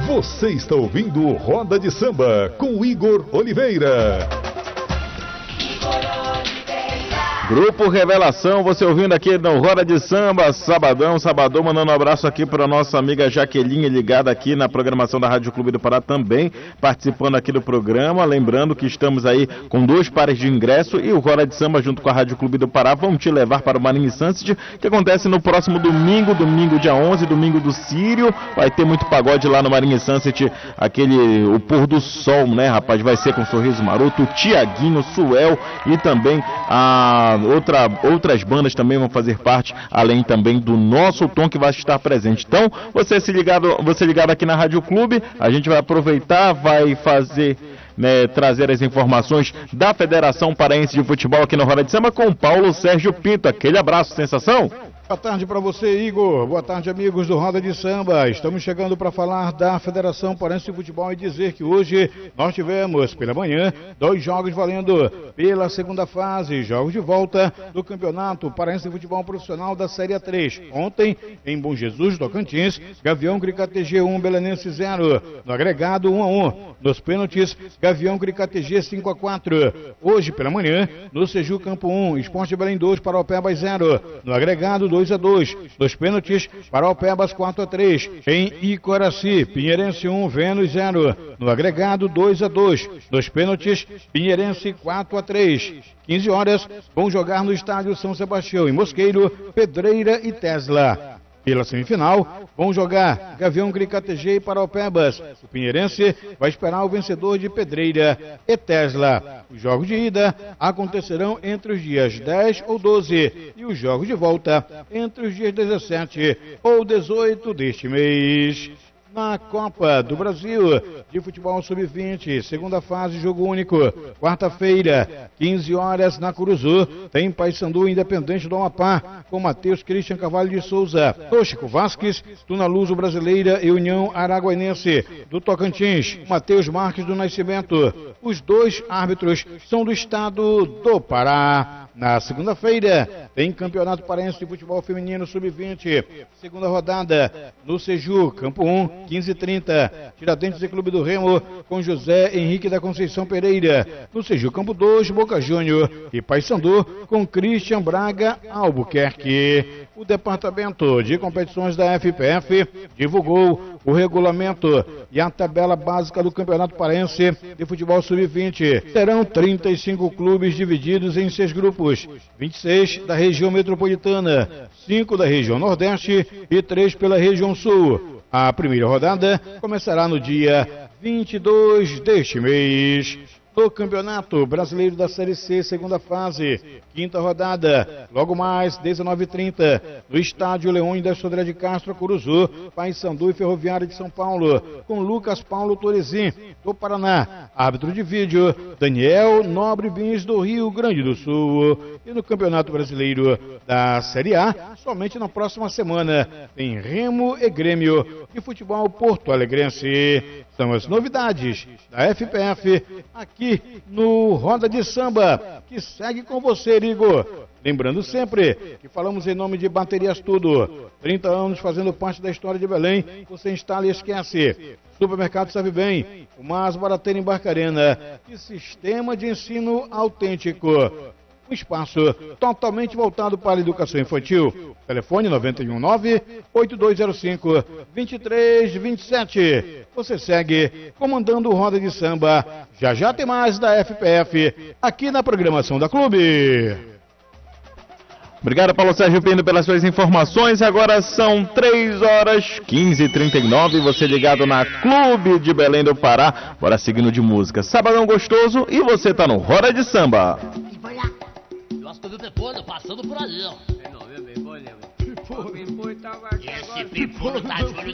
Você está ouvindo Roda de Samba com Igor Oliveira. Grupo Revelação, você ouvindo aqui no Roda de Samba, sabadão, mandando um abraço aqui para nossa amiga Jaqueline, ligada aqui na programação da Rádio Clube do Pará, também participando aqui do programa. Lembrando que estamos aí com 2 pares de ingresso e o Roda de Samba junto com a Rádio Clube do Pará vão te levar para o Marinho Sunset, que acontece no próximo domingo dia 11, domingo do Sírio. Vai ter muito pagode lá no Marinho Sunset, o pôr do sol, né, rapaz? Vai ser com Sorriso Maroto, o Tiaguinho, Suel e também outras bandas também vão fazer parte, além também do nosso Tom, que vai estar presente. Então, você ligado aqui na Rádio Clube, a gente vai aproveitar, vai fazer, trazer as informações da Federação Paraense de Futebol aqui no Roda de Samba com Paulo Sérgio Pinto. Aquele abraço, sensação! Boa tarde para você, Igor. Boa tarde, amigos do Roda de Samba. Estamos chegando para falar da Federação Paraense de Futebol e dizer que hoje nós tivemos, pela manhã, 2 jogos valendo pela segunda fase, jogos de volta do Campeonato Paraense de Futebol Profissional da Série A3. Ontem, em Bom Jesus, Tocantins, Gavião Cricatg 1, Belenense 0. No agregado, 1-1. Nos pênaltis, Gavião Cricatg 5-4. Hoje, pela manhã, no Seju Campo 1, Esporte Belém 2, Paraupebas 0. No agregado, 2-2. Nos pênaltis, Paraupebas 4-3. Em Icoraci, Pinheirense 1, Vênus 0. No agregado, 2-2. Nos pênaltis, Pinheirense 4-3. 15 horas, vão jogar no estádio São Sebastião, em Mosqueiro, Pedreira e Tesla. Pela semifinal, vão jogar Gavião Cricatg e Paraupebas. O Pinheirense vai esperar o vencedor de Pedreira e Tesla. Os jogos de ida acontecerão entre os dias 10 ou 12 e os jogos de volta entre os dias 17 ou 18 deste mês. Na Copa do Brasil de Futebol Sub-20, segunda fase, jogo único. Quarta-feira, 15 horas, na Curuzu, tem Paysandu Independente do Amapá, com Matheus Christian Carvalho de Souza. Tóxico Vasques, Tuna Luso Brasileira e União Araguainense. Do Tocantins, Matheus Marques do Nascimento. Os 2 árbitros são do estado do Pará. Na segunda-feira, tem Campeonato Paraense de Futebol Feminino Sub-20, segunda rodada, no Seju, Campo 1, 15h30, Tiradentes e Clube do Remo, com José Henrique da Conceição Pereira. No Seju, Campo 2, Boca Júnior e Paysandu, com Christian Braga Albuquerque. O Departamento de Competições da FPF divulgou o regulamento e a tabela básica do Campeonato Paraense de Futebol Sub-20. Serão 35 clubes divididos em 6 grupos, 26 da região metropolitana, 5 da região Nordeste e 3 pela região Sul. A primeira rodada começará no dia 22 deste mês. No Campeonato Brasileiro da Série C, segunda fase, quinta rodada, logo mais, 19h30, no estádio Leões da Sodré de Castro, Curuzu, Paysandu e Ferroviária de São Paulo, com Lucas Paulo Torezin, do Paraná, árbitro de vídeo, Daniel Nobre Bins, do Rio Grande do Sul. E no Campeonato Brasileiro da Série A, somente na próxima semana, tem Remo e Grêmio de Futebol Porto Alegrense. São as novidades da FPF aqui no Roda de Samba, que segue com você, Igor. Lembrando sempre que falamos em nome de Baterias Tudo. 30 anos fazendo parte da história de Belém. Você instala e esquece. Supermercado Serve Bem, o mais barateiro em Barcarena. E sistema de ensino autêntico. Um espaço totalmente voltado para a educação infantil. Telefone 919-8205-2327. Você segue comandando o Roda de Samba. Já já tem mais da FPF aqui na programação da Clube. Obrigado, Paulo Sérgio Pinto, pelas suas informações. Agora são 3h15h39. Você ligado na Clube de Belém do Pará. Bora seguindo de música. Sabadão gostoso e você tá no Roda de Samba. Pipolo passando por ali, ó. Esse Pipolo tá de olho